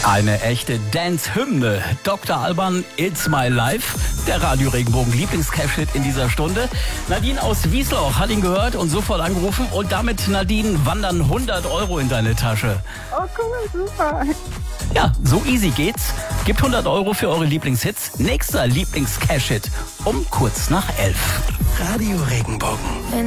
Eine echte Dance-Hymne. Dr. Alban, It's My Life. Der Radio Regenbogen Lieblings-Cash-Hit in dieser Stunde. Nadine aus Wiesloch hat ihn gehört und sofort angerufen. Und damit, Nadine, wandern 100 Euro in deine Tasche. Oh, cool, super. Ja, so easy geht's. Gibt 100 Euro für eure Lieblingshits. Nächster Lieblings-Cash-Hit um kurz nach 11. Radio Regenbogen.